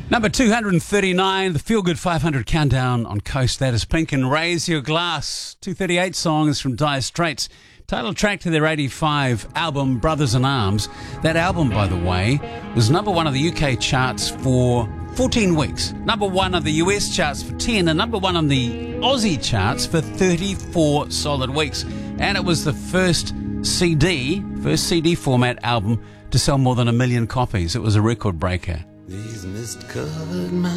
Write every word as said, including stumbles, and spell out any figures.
Number two hundred thirty-nine, the Feel Good five hundred countdown on Coast. That is Pink and Raise Your Glass. two thirty-eight songs from Dire Straits. Title track to their eighty-five album, Brothers in Arms. That album, by the way, was number one of the U K charts for fourteen weeks. Number one of the U S charts for ten, and number one on the Aussie charts for thirty-four solid weeks. And it was the first C D, first C D format album to sell more than a million copies. It was a record breaker. These mist-covered mountains.